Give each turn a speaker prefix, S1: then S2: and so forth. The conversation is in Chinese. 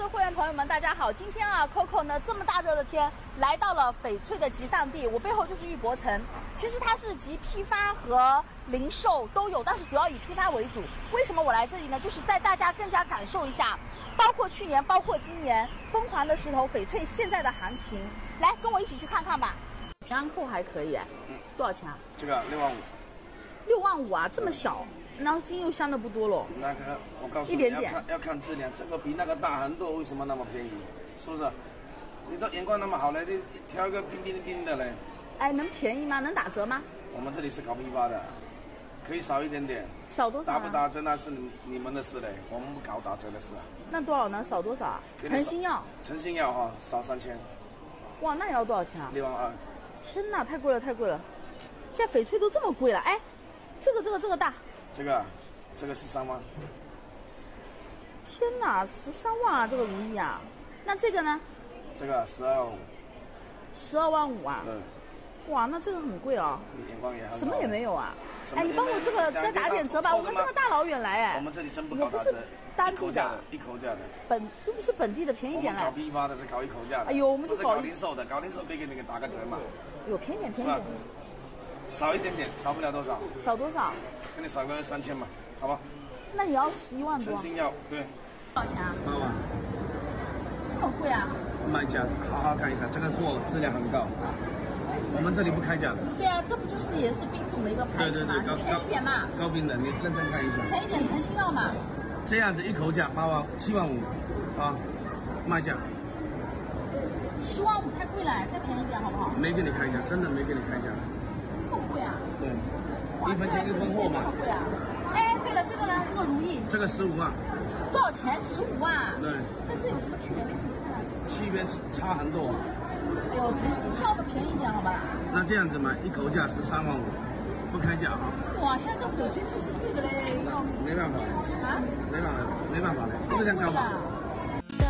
S1: 位会员朋友们，大家好！今天啊，Coco 呢这么大热的天，来到了翡翠的集散地，我背后就是玉博城。其实它是集批发和零售都有，但是主要以批发为主。为什么我来这里呢？就是带大家更加感受一下，包括去年，包括今年疯狂的石头翡翠现在的行情。来，跟我一起去看看吧。平安扣还可以，多少钱啊？
S2: 这个
S1: 65000啊，这么小。然后金又镶的不多了，
S2: 那个我告诉你，
S1: 一点点
S2: 要看质量，这个比那个大很多，为什么那么便宜？是不是？你的眼光那么好嘞，你挑一个冰冰冰的嘞。
S1: 哎，能便宜吗？能打折吗？
S2: 我们这里是搞批发的，可以少一点点。
S1: 少多少、啊？
S2: 打不打折那是你们的事嘞，我们不搞打折的事啊。
S1: 那多少呢？少多少啊？诚心要。
S2: 诚心要哈，少3000。
S1: 哇，那也要多少钱啊
S2: 62000。
S1: 天哪，太贵了，太贵了！现在翡翠都这么贵了，哎，这个大。
S2: 这个13万。
S1: 天哪，13万啊，这个如意啊。那这个呢？
S2: 这个
S1: 12万5啊。
S2: 对。
S1: 哇，那这个很贵哦。
S2: 你眼光也很好。
S1: 什么也没有啊。哎，你帮我这个再打点折吧，我们这么大老远来哎。
S2: 我们这里真不搞打折，
S1: 单地的，
S2: 一口价的。
S1: 又不是本地的，便宜点来。
S2: 我们搞批发的是搞一口价的。
S1: 哎呦，我们就搞
S2: 零售的，搞零售可以给你打个折嘛。
S1: 有便宜点，便宜点。
S2: 少一点点，少不了多少。
S1: 少多少？
S2: 给你少个3000嘛，好吧？
S1: 那你要11万多。
S2: 诚心要，对。
S1: 多少钱啊
S2: 8万。
S1: 这么贵啊？
S2: 卖价好好看一下，这个货质量很高。我们这里不开价的。
S1: 对啊，这不就是也是冰种的一个牌子吗？
S2: 对，
S1: 便宜点嘛。
S2: 高冰的，你认真看一下。
S1: 便宜点，诚心要嘛。
S2: 这样子一口价7万5，啊，卖价。
S1: 7万5太贵了，再便宜点好不好？
S2: 没给你开价，真的没给你开价。
S1: 这么贵啊？
S2: 对，1分钱1分货嘛。
S1: 这么贵啊？哎，对了，这个呢？这个如意。
S2: 这个15万。
S1: 多少钱？15万。
S2: 对。
S1: 那这有什么区别？没看啊。
S2: 区别差很多。
S1: 哎呦，诚心挑个便宜点好吧？
S2: 那这样子嘛，一口价是3万5，不开价哈。
S1: 哇，现在这翡翠就是贵的嘞，
S2: 没办法。
S1: 啊？
S2: 没办法嘞，质量高嘛。